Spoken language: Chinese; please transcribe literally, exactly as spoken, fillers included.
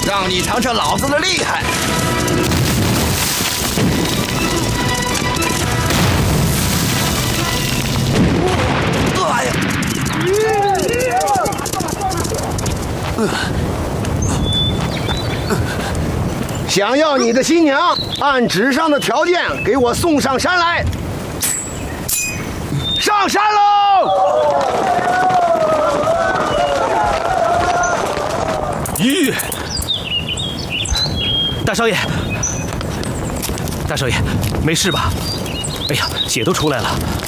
让你尝尝老子的厉害！哎呀！ 想要你的新娘，按纸上的条件给我送上山来。上山喽！ 玉，大少爷，大少爷，没事吧？哎呀，血都出来了。